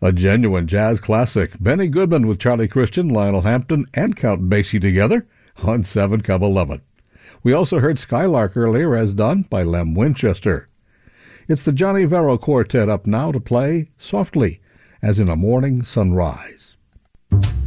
A genuine jazz classic, Benny Goodman with Charlie Christian, Lionel Hampton, and Count Basie together on 7 Come 11. We also heard Skylark earlier, as done by Lem Winchester. It's the Johnny Varro Quartet up now to play Softly, as in a Morning Sunrise.